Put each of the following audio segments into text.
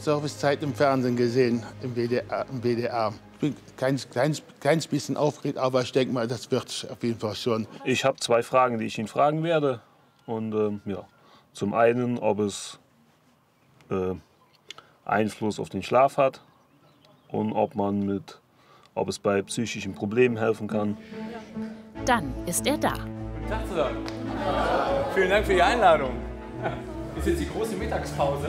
Servicezeit im Fernsehen gesehen, im WDR. Ich bin kleines bisschen aufgeregt, aber ich denke mal, das wird auf jeden Fall schon. Ich habe zwei Fragen, die ich ihn fragen werde. Und ja, zum einen, ob es Einfluss auf den Schlaf hat und ob es bei psychischen Problemen helfen kann. Dann ist er da. Tag zusammen. Vielen Dank für die Einladung. Ist jetzt die große Mittagspause?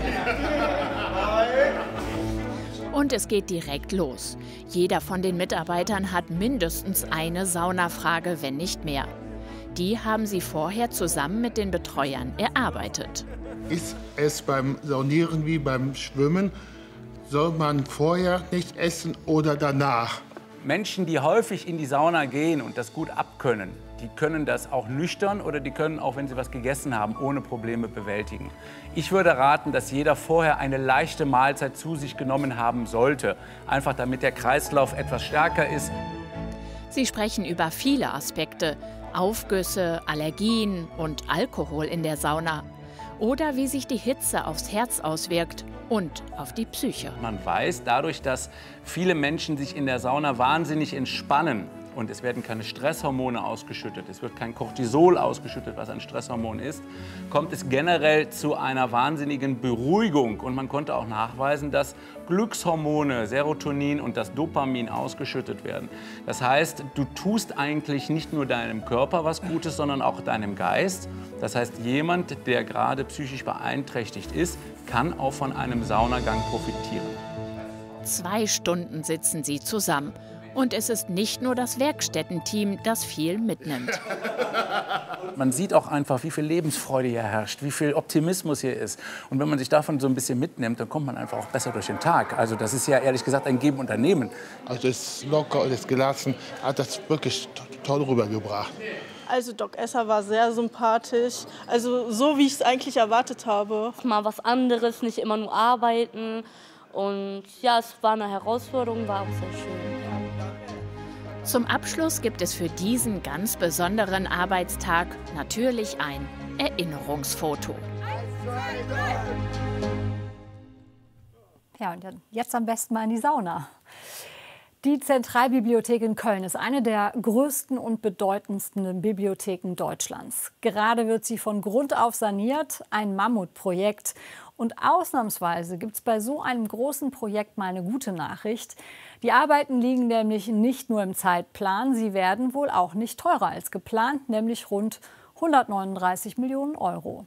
Und es geht direkt los. Jeder von den Mitarbeitern hat mindestens eine Saunafrage, wenn nicht mehr. Die haben sie vorher zusammen mit den Betreuern erarbeitet. Ist es beim Saunieren wie beim Schwimmen? Soll man vorher nicht essen oder danach? Menschen, die häufig in die Sauna gehen und das gut abkönnen, die können das auch nüchtern oder die können auch, wenn sie was gegessen haben, ohne Probleme bewältigen. Ich würde raten, dass jeder vorher eine leichte Mahlzeit zu sich genommen haben sollte, einfach damit der Kreislauf etwas stärker ist. Sie sprechen über viele Aspekte: Aufgüsse, Allergien und Alkohol in der Sauna. Oder wie sich die Hitze aufs Herz auswirkt und auf die Psyche. Man weiß dadurch, dass viele Menschen sich in der Sauna wahnsinnig entspannen und es werden keine Stresshormone ausgeschüttet, es wird kein Cortisol ausgeschüttet, was ein Stresshormon ist, kommt es generell zu einer wahnsinnigen Beruhigung. Und man konnte auch nachweisen, dass Glückshormone, Serotonin und das Dopamin ausgeschüttet werden. Das heißt, du tust eigentlich nicht nur deinem Körper was Gutes, sondern auch deinem Geist. Das heißt, jemand, der gerade psychisch beeinträchtigt ist, kann auch von einem Saunagang profitieren. 2 Stunden sitzen sie zusammen. Und es ist nicht nur das Werkstättenteam, das viel mitnimmt. Man sieht auch einfach, wie viel Lebensfreude hier herrscht, wie viel Optimismus hier ist. Und wenn man sich davon so ein bisschen mitnimmt, dann kommt man einfach auch besser durch den Tag. Also das ist ja ehrlich gesagt ein Geben und ein Nehmen. Also das locker und das gelassen hat das wirklich toll rübergebracht. Also Doc Esser war sehr sympathisch, also so wie ich es eigentlich erwartet habe. Mal was anderes, nicht immer nur arbeiten. Und ja, es war eine Herausforderung, war auch sehr schön. Zum Abschluss gibt es für diesen ganz besonderen Arbeitstag natürlich ein Erinnerungsfoto. Ja, und jetzt am besten mal in die Sauna. Die Zentralbibliothek in Köln ist eine der größten und bedeutendsten Bibliotheken Deutschlands. Gerade wird sie von Grund auf saniert, ein Mammutprojekt. Und ausnahmsweise gibt es bei so einem großen Projekt mal eine gute Nachricht. Die Arbeiten liegen nämlich nicht nur im Zeitplan, sie werden wohl auch nicht teurer als geplant, nämlich rund 139 Millionen Euro.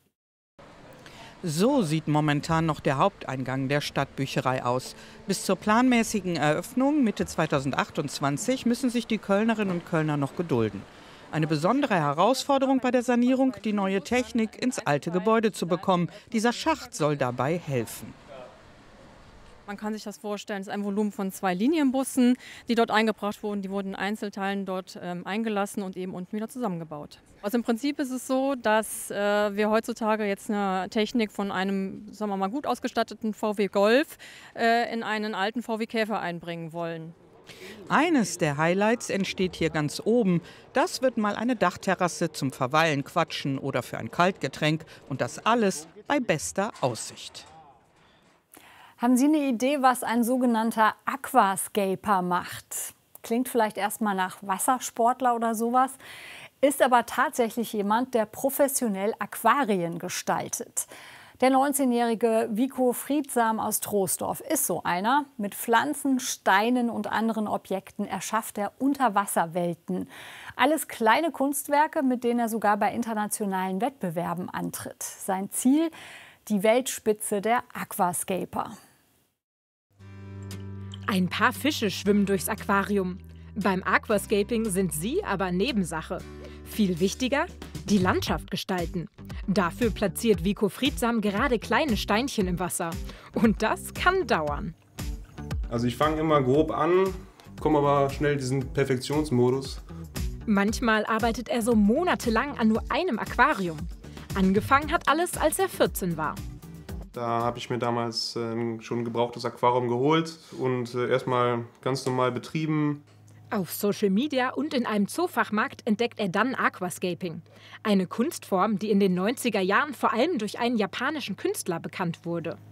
So sieht momentan noch der Haupteingang der Stadtbücherei aus. Bis zur planmäßigen Eröffnung Mitte 2028 müssen sich die Kölnerinnen und Kölner noch gedulden. Eine besondere Herausforderung bei der Sanierung, die neue Technik ins alte Gebäude zu bekommen. Dieser Schacht soll dabei helfen. Man kann sich das vorstellen, es ist ein Volumen von 2 Linienbussen, die dort eingebracht wurden. Die wurden in Einzelteilen dort eingelassen und eben unten wieder zusammengebaut. Also im Prinzip ist es so, dass wir heutzutage jetzt eine Technik von einem, sagen wir mal, gut ausgestatteten VW Golf in einen alten VW Käfer einbringen wollen. Eines der Highlights entsteht hier ganz oben. Das wird mal eine Dachterrasse zum Verweilen, Quatschen oder für ein Kaltgetränk. Und das alles bei bester Aussicht. Haben Sie eine Idee, was ein sogenannter Aquascaper macht? Klingt vielleicht erstmal nach Wassersportler oder sowas, ist aber tatsächlich jemand, der professionell Aquarien gestaltet. Der 19-jährige Vico Friedsam aus Troisdorf ist so einer. Mit Pflanzen, Steinen und anderen Objekten erschafft er Unterwasserwelten. Alles kleine Kunstwerke, mit denen er sogar bei internationalen Wettbewerben antritt. Sein Ziel: die Weltspitze der Aquascaper. Ein paar Fische schwimmen durchs Aquarium. Beim Aquascaping sind sie aber Nebensache. Viel wichtiger: die Landschaft gestalten. Dafür platziert Vico Friedsam gerade kleine Steinchen im Wasser. Und das kann dauern. Also ich fange immer grob an, komme aber schnell in diesen Perfektionsmodus. Manchmal arbeitet er so monatelang an nur einem Aquarium. Angefangen hat alles, als er 14 war. Da habe ich mir damals schon ein gebrauchtes Aquarium geholt und erstmal ganz normal betrieben. Auf Social Media und in einem Zoofachmarkt entdeckt er dann Aquascaping. Eine Kunstform, die in den 90er Jahren vor allem durch einen japanischen Künstler bekannt wurde.